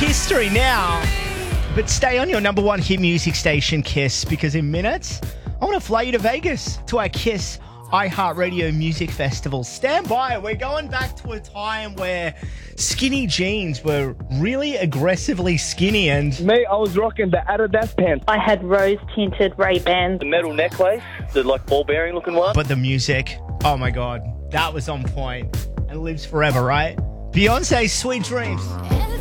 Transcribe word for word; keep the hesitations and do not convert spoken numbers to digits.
history now. But stay on your number one hit music station, Kiss, because in minutes, I want to fly you to Vegas to our Kiss iHeartRadio Music Festival. Stand by. We're going back to a time where skinny jeans were really aggressively skinny and... Me, I was rocking the Adidas pants. I had rose-tinted Ray-Bans. The metal necklace, the like ball-bearing looking one. But the music, oh my God, that was on point and lives forever, right? Beyonce's Sweet Dreams.